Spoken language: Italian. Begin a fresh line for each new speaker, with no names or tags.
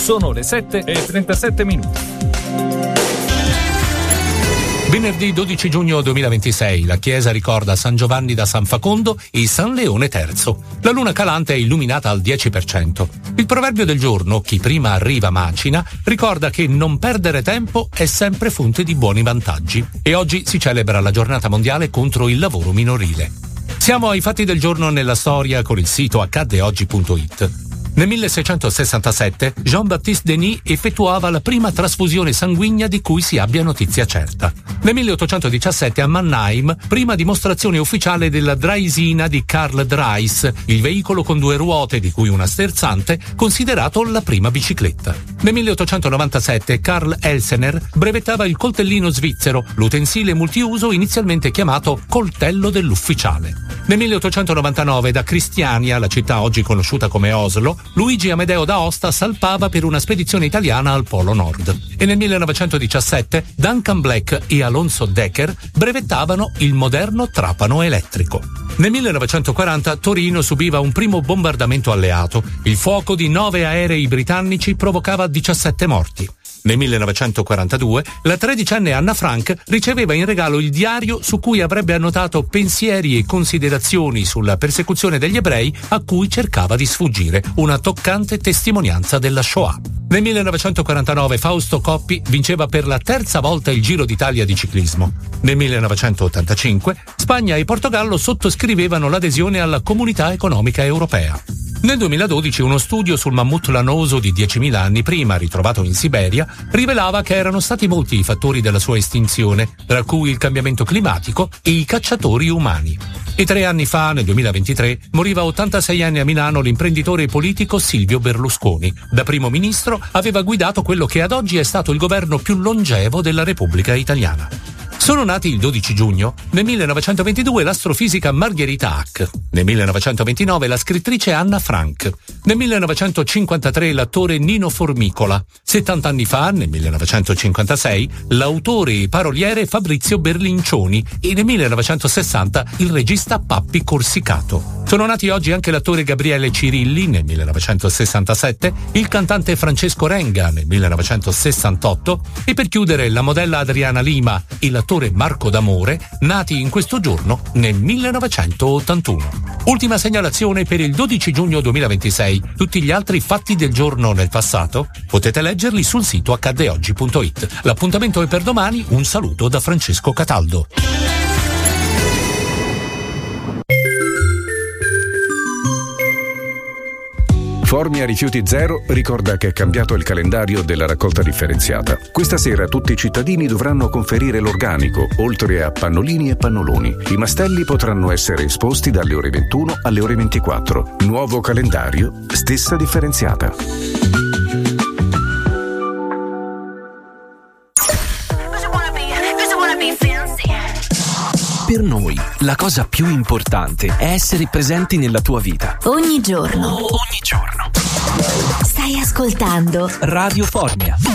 Sono le 7:37.
Venerdì 12 giugno 2026 la chiesa ricorda San Giovanni da San Facondo e San Leone III. La luna calante è illuminata al 10%. Il proverbio del giorno, chi prima arriva macina, ricorda che non perdere tempo è sempre fonte di buoni vantaggi. E oggi si celebra la giornata mondiale contro il lavoro minorile. Siamo ai fatti del giorno nella storia con il sito accaddeoggi.it. Nel 1667 Jean-Baptiste Denis effettuava la prima trasfusione sanguigna di cui si abbia notizia certa. Nel 1817 a Mannheim, prima dimostrazione ufficiale della Draisina di Karl Drais, il veicolo con 2 ruote di cui una sterzante, considerato la prima bicicletta. Nel 1897 Karl Elsener brevettava il coltellino svizzero, l'utensile multiuso inizialmente chiamato coltello dell'ufficiale. Nel 1899 da Cristiania, la città oggi conosciuta come Oslo, Luigi Amedeo d'Aosta salpava per una spedizione italiana al Polo Nord. E nel 1917 Duncan Black e Alonso Decker brevettavano il moderno trapano elettrico. Nel 1940 Torino subiva un primo bombardamento alleato. Il fuoco di 9 aerei britannici provocava 17 morti. Nel 1942 la 13enne Anna Frank riceveva in regalo il diario su cui avrebbe annotato pensieri e considerazioni sulla persecuzione degli ebrei a cui cercava di sfuggire, una toccante testimonianza della Shoah. Nel 1949 Fausto Coppi vinceva per la 3ª volta il Giro d'Italia di ciclismo. Nel 1985 Spagna e Portogallo sottoscrivevano l'adesione alla Comunità Economica Europea. Nel 2012 uno studio sul mammut lanoso di 10.000 anni prima, ritrovato in Siberia, rivelava che erano stati molti i fattori della sua estinzione, tra cui il cambiamento climatico e i cacciatori umani. E 3 anni fa, nel 2023, moriva 86enne a Milano l'imprenditore politico Silvio Berlusconi. Da primo ministro aveva guidato quello che ad oggi è stato il governo più longevo della Repubblica Italiana. Sono nati il 12 giugno, nel 1922 l'astrofisica Margherita Hack, nel 1929 la scrittrice Anna Frank, nel 1953 l'attore Nino Formicola, 70 anni fa, nel 1956, l'autore e paroliere Fabrizio Berlincioni e nel 1960 il regista Pappi Corsicato. Sono nati oggi anche l'attore Gabriele Cirilli nel 1967, il cantante Francesco Renga nel 1968 e per chiudere la modella Adriana Lima e l'attore Marco D'Amore, nati in questo giorno nel 1981. Ultima segnalazione per il 12 giugno 2026. Tutti gli altri fatti del giorno nel passato potete leggerli sul sito accaddeoggi.it. L'appuntamento è per domani. Un saluto da Francesco Cataldo.
Formia Rifiuti Zero ricorda che è cambiato il calendario della raccolta differenziata. Questa sera tutti i cittadini dovranno conferire l'organico, oltre a pannolini e pannoloni. I mastelli potranno essere esposti dalle ore 21 alle ore 24. Nuovo calendario, stessa differenziata.
Per noi, la cosa più importante è essere presenti nella tua vita.
Ogni giorno.
Ogni giorno.
Stai ascoltando
Radio Formia.